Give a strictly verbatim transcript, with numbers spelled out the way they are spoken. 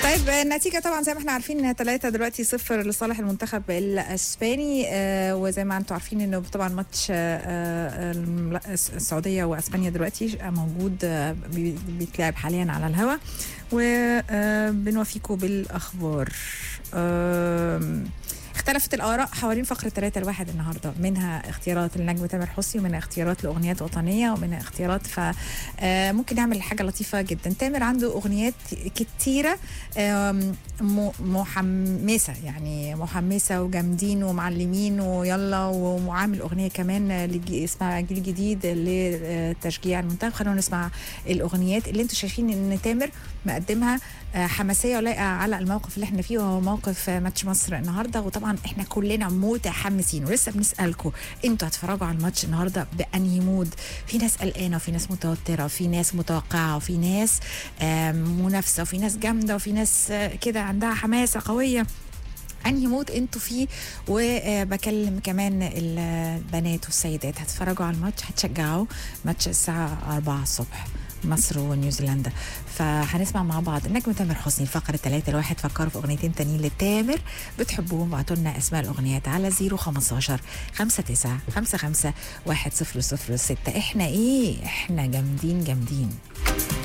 طيب النتيجة طبعا زي ما احنا عارفين ثلاثة دلوقتي صفر لصالح المنتخب الاسباني. آه وزي ما انتم عارفين انه طبعا ماتش آه السعودية واسبانيا دلوقتي موجود آه بيتلعب حاليا على الهواء، وبنوفيكم بالاخبار. آه اختلفت الآراء حوالين فقرة ثلاثة الواحد النهاردة، منها اختيارات النجم تامر حسني، ومنها اختيارات لأغنيات وطنية، ومنها اختيارات فممكن نعمل حاجة لطيفة جدا. تامر عنده أغنيات كتيرة محمسة، يعني محمسة وجامدين ومعلمين ويلا، وعامل أغنية كمان اسمها جيل جديد لتشجيع المنتخب. خلونا نسمع الأغنيات اللي انتوا شايفين ان تامر مقدمها حماسية ولايقة على الموقف اللي احنا فيه، وهو موقف ماتش مصر النهاردة. وطبعا احنا كلنا متحمسين، ولسه بنسألكم انتوا هتتفرجوا على الماتش النهاردة بأنهي مود؟ في ناس قلقانة، وفي ناس متوترة، وفي ناس متوقعة، وفي ناس منافسة، وفي ناس جامدة، وفي ناس كده عندها حماسة قوية. انهي مود انتوا فيه؟ وبكلم كمان البنات والسيدات، هتتفرجوا على الماتش، هتشجعوا ماتش الساعة أربعة الصبح مصر ونيوزيلندا. فهنسمع مع بعض النجم تامر حسني فقرة ثلاثة الواحد. فكروا في أغنيتين تانيين لتامر بتحبوهم، وبعتوا لنا أسماء الأغنيات على زيرو خمستاشر خمسة تسعة خمسة خمسة واحد صفر صفر ستة. احنا ايه؟ احنا جامدين جامدين.